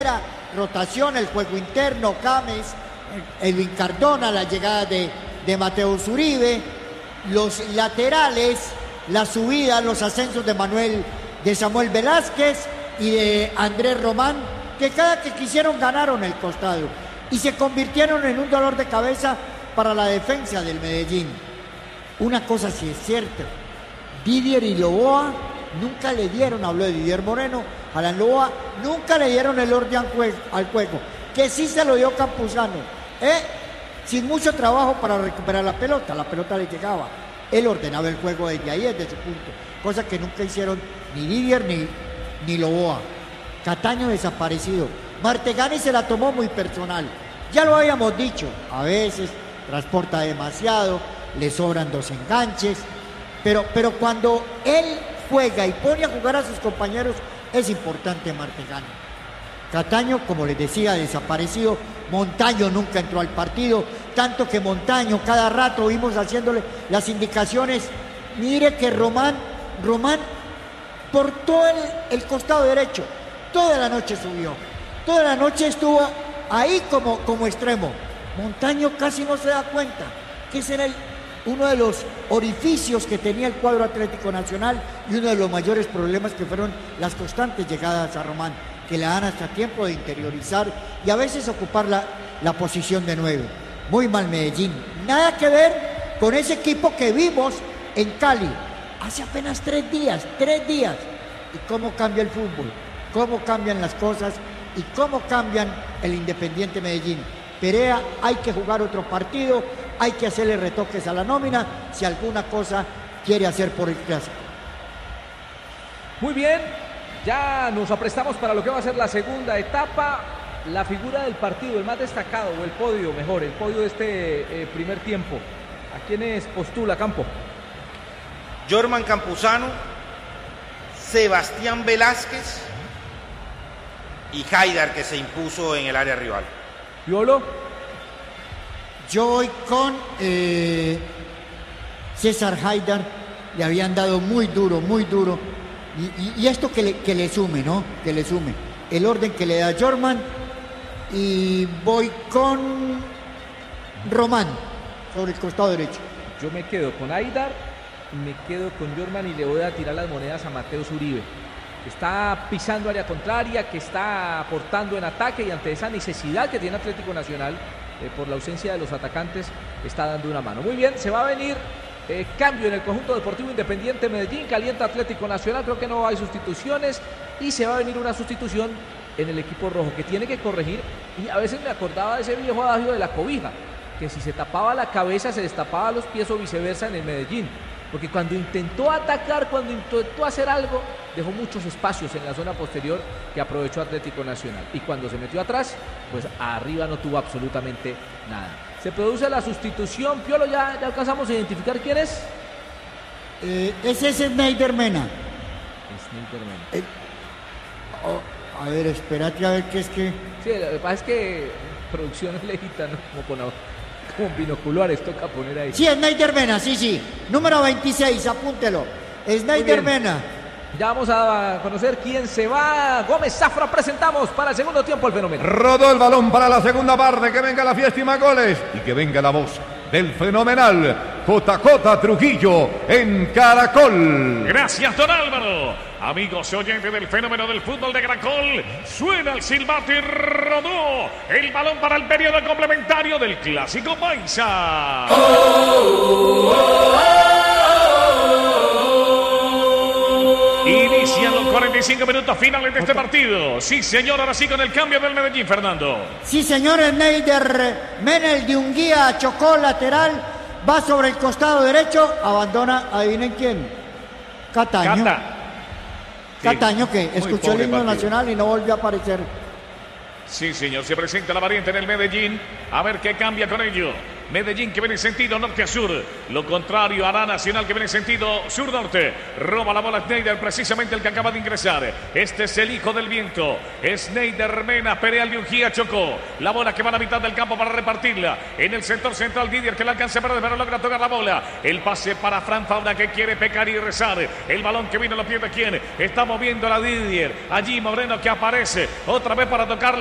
rotación, el juego interno, James, Edwin Cardona, la llegada de Mateo Uribe, los laterales, la subida, los ascensos de Samuel Velázquez y de Andrés Román, que cada que quisieron ganaron el costado y se convirtieron en un dolor de cabeza para la defensa del Medellín. Una cosa sí es cierta, Didier y Loboa nunca le dieron, habló de Didier Moreno, Alan Loboa, nunca le dieron el orden al juego, que sí se lo dio Campuzano, sin mucho trabajo para recuperar la pelota le llegaba, él ordenaba el juego desde ahí, desde ese punto, cosa que nunca hicieron ni Didier ni Loboa. Cataño desaparecido, Martegani se la tomó muy personal, ya lo habíamos dicho, a veces transporta demasiado, le sobran 2 enganches, pero cuando él juega y pone a jugar a sus compañeros, es importante Martegani. Cataño, como les decía, desaparecido. Montaño nunca entró al partido, tanto que Montaño cada rato vimos haciéndole las indicaciones. Mire que Román por todo el costado derecho, toda la noche subió, toda la noche estuvo ahí como extremo. Montaño casi no se da cuenta que ese era uno de los orificios que tenía el cuadro Atlético Nacional y uno de los mayores problemas que fueron las constantes llegadas a Román, que le dan hasta tiempo de interiorizar y a veces ocupar la posición de 9. Muy mal Medellín, nada que ver con ese equipo que vimos en Cali hace apenas 3 días, y cómo cambia el fútbol, cómo cambian las cosas y cómo cambian el Independiente Medellín. Perea, hay que jugar otro partido, hay que hacerle retoques a la nómina si alguna cosa quiere hacer por el clásico. Muy bien, ya nos aprestamos para lo que va a ser la segunda etapa. La figura del partido, el más destacado, o el podio mejor, el podio de este primer tiempo. ¿A quiénes postula, Campo? Jorman Campuzano, Sebastián Velázquez y Haidar, que se impuso en el área rival. ¿Piolo? Yo voy con César Haidar, le habían dado muy duro, y esto que le sume, ¿no? Que le sume el orden que le da Jorman, y voy con Román sobre el costado derecho. Yo me quedo con Haidar, me quedo con Jorman y le voy a tirar las monedas a Mateo Uribe, que está pisando área contraria, que está aportando en ataque y ante esa necesidad que tiene Atlético Nacional por la ausencia de los atacantes, está dando una mano. Muy bien, se va a venir cambio en el conjunto deportivo Independiente Medellín, calienta Atlético Nacional, creo que no hay sustituciones y se va a venir una sustitución en el equipo rojo que tiene que corregir, y a veces me acordaba de ese viejo adagio de la cobija, que si se tapaba la cabeza se destapaba los pies o viceversa en el Medellín, porque cuando intentó atacar, cuando intentó hacer algo, dejó muchos espacios en la zona posterior que aprovechó Atlético Nacional, y cuando se metió atrás, pues arriba no tuvo absolutamente nada. Se produce la sustitución. Piolo, ¿ya alcanzamos a identificar quién es? Ese es Snyder Mena. Snyder Mena. A ver, espérate a ver qué es que... Sí, lo que pasa es que producción es lejita, ¿no? Como binoculares toca poner ahí. Sí, Snyder Mena, sí. Número 26, apúntelo. Snyder Mena. Ya vamos a conocer quién se va. Gómez Zafra, presentamos para el segundo tiempo el fenómeno. Rodó el balón para la segunda parte. Que venga la fiesta y más goles. Y que venga la voz del fenomenal JJ Trujillo en Caracol. Gracias, don Álvaro. Amigos y oyentes del fenómeno del fútbol de Caracol, suena el silbato y rodó el balón para el periodo complementario del Clásico Paisa. Inician los 45 minutos finales de este partido. Sí, señor, ahora sí con el cambio del Medellín, Fernando. Sí, señor, Snyder Mena, el de Unguía, chocó lateral, va sobre el costado derecho, abandona, adivinen quién. Cataño. Cataño, que escuchó el himno nacional y no volvió a aparecer. Sí, señor, se presenta la variante en el Medellín. A ver qué cambia con ello. Medellín que viene en sentido norte a sur. Lo contrario hará Nacional que viene en sentido sur-norte. Roba la bola Schneider, precisamente el que acaba de ingresar. Este es el hijo del viento. Schneider Mena, Pereal de Ungía, chocó. La bola que va a la mitad del campo para repartirla. En el sector central, Didier que la alcanza pero logra tocar la bola. El pase para Fran Fauna que quiere pecar y rezar. El balón que viene lo pierde quién. Está moviendo la Didier. Allí Moreno que aparece otra vez para tocarla.